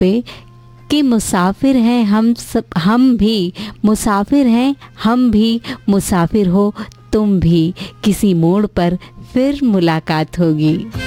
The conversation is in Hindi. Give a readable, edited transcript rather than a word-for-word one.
पे कि मुसाफिर हैं हम सब, हम भी मुसाफिर हैं, हम भी मुसाफिर हो तुम भी, किसी मोड़ पर फिर मुलाकात होगी।